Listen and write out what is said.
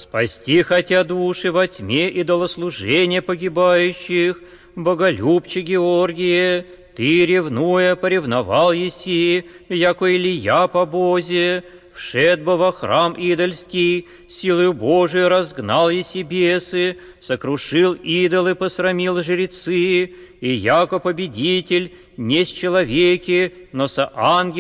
Спасти хотя души во тьме идолослужения погибающих, боголюбче Георгие, ты, ревнуя, поревновал еси, яко Илия по Бозе, вшед бы во храм идольский, силою Божией разгнал еси бесы, сокрушил идолы, посрамил жрецы, и яко победитель не с человеки, но со ангелами,